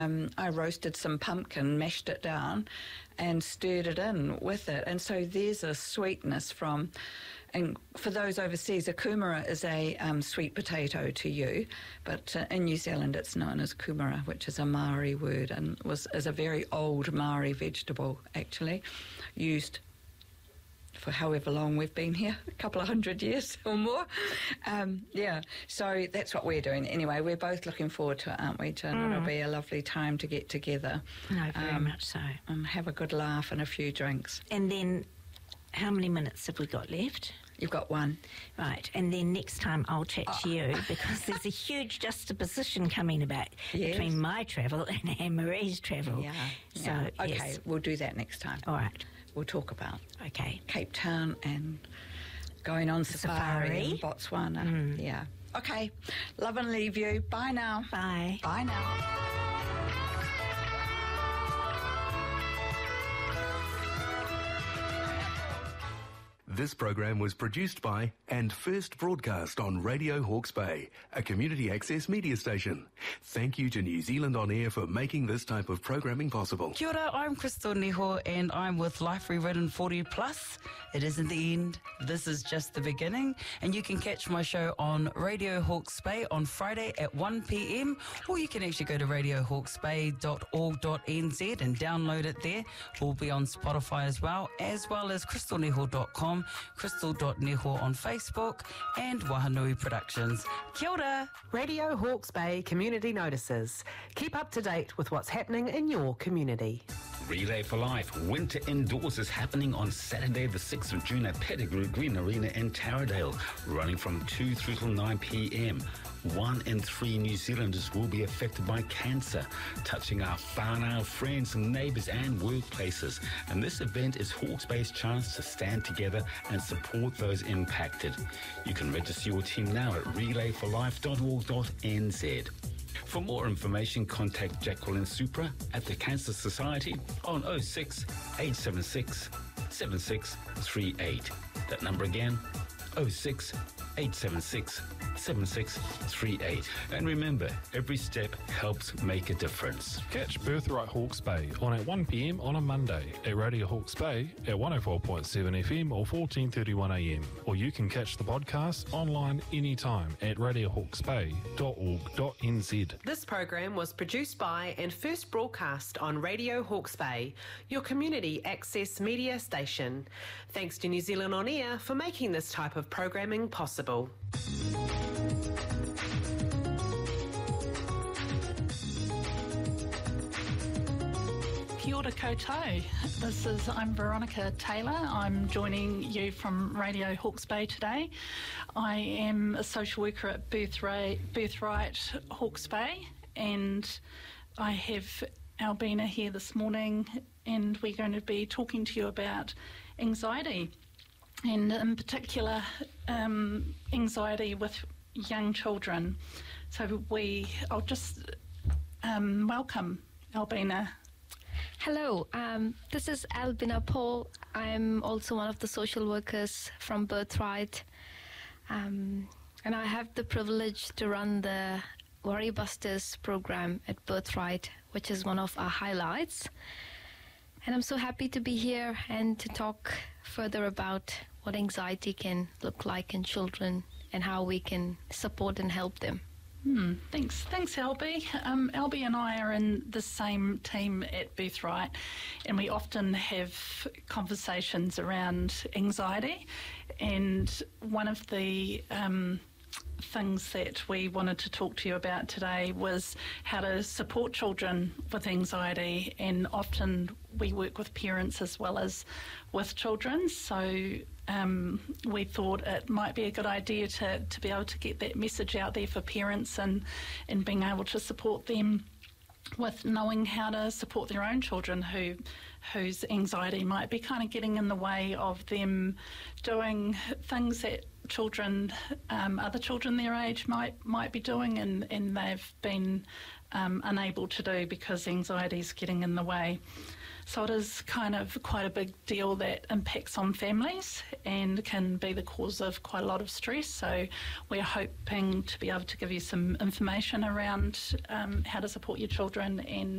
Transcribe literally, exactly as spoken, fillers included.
Um, I roasted some pumpkin, mashed it down, and stirred it in with it. And so there's a sweetness from, and for those overseas, a kumara is a um, sweet potato to you, but uh, in New Zealand it's known as kumara, which is a Maori word and was is a very old Maori vegetable, actually, used for however long we've been here, a couple of hundred years or more. Um, yeah, so that's what we're doing. Anyway, we're both looking forward to it, aren't we, Jen? Mm. It'll be a lovely time to get together. No, very um, much so. And have a good laugh and a few drinks. And then, how many minutes have we got left? You've got one. Right, and then next time I'll chat oh. to you because there's a huge juxtaposition coming about yes. between my travel and Anne-Marie's travel. Yeah. So, yeah. Okay, yes. We'll do that next time. All right. We'll talk about okay Cape Town and going on safari, safari. in Botswana. Mm. Yeah. Okay. Love and leave you. Bye now. Bye. Bye now. This program was produced by and first broadcast on Radio Hawke's Bay, a community access media station. Thank you to New Zealand On Air for making this type of programming possible. Kia ora, I'm Crystal Neho and I'm with Life Rewritten forty plus. It isn't the end, this is just the beginning. And you can catch my show on Radio Hawke's Bay on Friday at one p.m. or you can actually go to radio hawke's bay dot org dot n z and download it there. We'll be on Spotify as well, as well as crystal neho dot com, crystal dot neho on Facebook and Wahanui Productions. Kia ora! Radio Hawke's Bay Community Notices. Keep up to date with what's happening in your community. Relay for Life Winter Indoors is happening on Saturday the sixth of June at Pettigrew Green Arena in Taradale, running from two through till nine p.m. One in three New Zealanders will be affected by cancer, touching our whānau, friends, neighbours and workplaces. And this event is Hawke's Bay's chance to stand together and support those impacted. You can register your team now at relay for life dot org dot n z. For more information, contact Jacqueline Supra at the Cancer Society on oh six, eight seven six, seven six three eight. That number again, oh six, eight seven six, seven six three eight. And remember, every step helps make a difference. Catch Birthright Hawke's Bay on at one p.m. on a Monday at Radio Hawke's Bay at one oh four point seven F M or fourteen thirty-one A M. Or you can catch the podcast online anytime at radio hawke's bay dot org dot n z. This program was produced by and first broadcast on Radio Hawke's Bay, your community access media station. Thanks to New Zealand On Air for making this type of programming possible. Kia ora koutou. This is, I'm Veronica Taylor. I'm joining you from Radio Hawke's Bay today. I am a social worker at Birthright, Birthright Hawke's Bay, and I have Albina here this morning, and we're going to be talking to you about anxiety, and in particular um, anxiety with young children. So we, I'll just um, welcome Albina. Hello, um, this is Albina Paul. I'm also one of the social workers from Birthright, um, and I have the privilege to run the Worry Busters program at Birthright, which is one of our highlights. And I'm so happy to be here and to talk further about what anxiety can look like in children and how we can support and help them. Hmm, thanks, thanks, Albie. Um, Albie and I are in the same team at Birthright, and we often have conversations around anxiety. And one of the um, things that we wanted to talk to you about today was how to support children with anxiety, and often we work with parents as well as with children, so um, we thought it might be a good idea to, to be able to get that message out there for parents and, and being able to support them with knowing how to support their own children who whose anxiety might be kind of getting in the way of them doing things that children, um, other children their age might might be doing, and, and they've been um, unable to do because anxiety is getting in the way. So it is kind of quite a big deal that impacts on families and can be the cause of quite a lot of stress. So we're hoping to be able to give you some information around um, how to support your children and